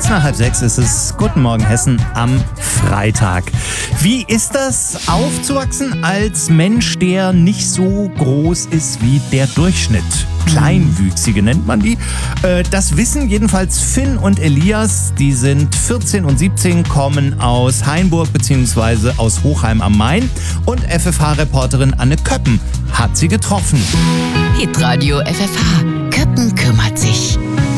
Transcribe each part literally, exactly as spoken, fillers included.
Kurz nach halb sechs ist es. Guten Morgen Hessen am Freitag. Wie ist das, aufzuwachsen als Mensch, der nicht so groß ist wie der Durchschnitt? Kleinwüchsige nennt man die. Das wissen jedenfalls Finn und Elias. Die sind vierzehn und siebzehn, kommen aus Hainburg bzw. aus Hochheim am Main. Und F F H-Reporterin Anne Köppen hat sie getroffen. Hitradio F F H. Köppen kümmert sich.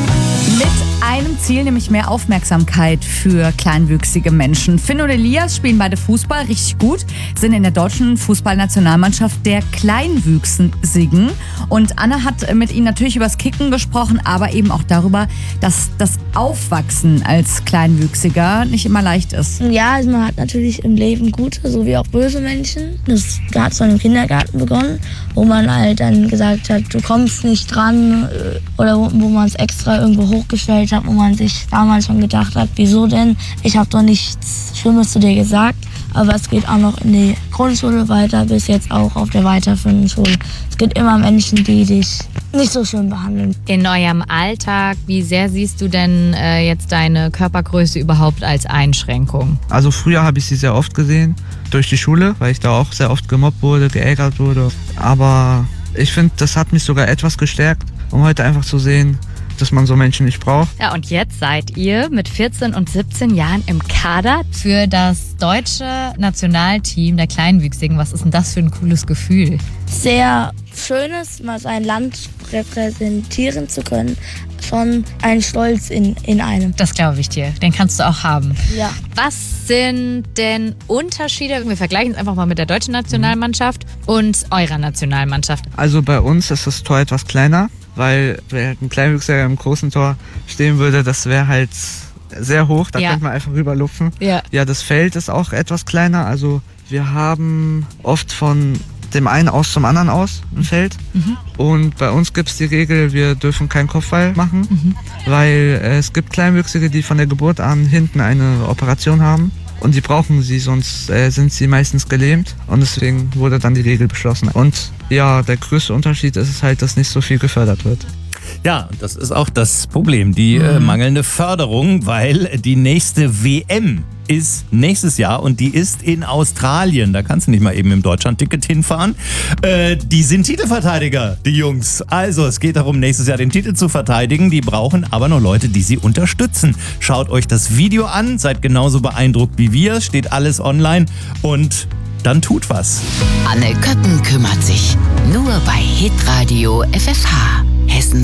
Mit einem Ziel, nämlich mehr Aufmerksamkeit für kleinwüchsige Menschen. Finn und Elias spielen beide Fußball richtig gut, sind in der deutschen Fußballnationalmannschaft der Kleinwüchsigen. Und Anne hat mit ihnen natürlich über das Kicken gesprochen, aber eben auch darüber, dass das Aufwachsen als Kleinwüchsiger nicht immer leicht ist. Ja, also man hat natürlich im Leben gute sowie auch böse Menschen. Das hat schon im Kindergarten begonnen, wo man halt dann gesagt hat, du kommst nicht dran, oder wo, wo man es extra irgendwo hochgestellt hat, wo man sich damals schon gedacht hat, wieso denn? Ich habe doch nichts Schlimmes zu dir gesagt. Aber es geht auch noch in die Grundschule weiter, bis jetzt auch auf der weiterführenden Schule. Es gibt immer Menschen, die dich nicht so schön behandeln. In eurem Alltag, wie sehr siehst du denn äh, jetzt deine Körpergröße überhaupt als Einschränkung? Also früher habe ich sie sehr oft gesehen, durch die Schule, weil ich da auch sehr oft gemobbt wurde, geärgert wurde. Aber ich finde, das hat mich sogar etwas gestärkt, um heute einfach zu sehen, dass man so Menschen nicht braucht. Ja, und jetzt seid ihr mit vierzehn und siebzehn Jahren im Kader für das deutsche Nationalteam der Kleinwüchsigen. Was ist denn das für ein cooles Gefühl? Sehr schönes, mal sein Land repräsentieren zu können. Schon ein Stolz in, in einem. Das glaube ich dir. Den kannst du auch haben. Ja. Was sind denn Unterschiede? Wir vergleichen es einfach mal mit der deutschen Nationalmannschaft und eurer Nationalmannschaft. Also bei uns ist das Tor etwas kleiner, weil wenn halt ein Kleinwüchsiger im großen Tor stehen würde, das wäre halt sehr hoch, da ja. könnte man einfach rüberlupfen. Ja. ja, das Feld ist auch etwas kleiner, also wir haben oft von dem einen aus zum anderen aus ein Feld. Mhm. Und bei uns gibt es die Regel, wir dürfen keinen Kopfball machen, mhm. weil äh, es gibt Kleinwüchsige, die von der Geburt an hinten eine Operation haben. Und die brauchen sie, sonst äh, sind sie meistens gelähmt. Und deswegen wurde dann die Regel beschlossen. Und ja, der größte Unterschied ist es halt, dass nicht so viel gefördert wird. Ja, das ist auch das Problem, die mhm. äh, mangelnde Förderung, weil die nächste W M ist nächstes Jahr und die ist in Australien. Da kannst du nicht mal eben im Deutschland-Ticket hinfahren. Äh, die sind Titelverteidiger, die Jungs. Also es geht darum, nächstes Jahr den Titel zu verteidigen. Die brauchen aber noch Leute, die sie unterstützen. Schaut euch das Video an, seid genauso beeindruckt wie wir. Steht alles online und dann tut was. Anne Köppen kümmert sich. Nur bei Hitradio F F H. Hessen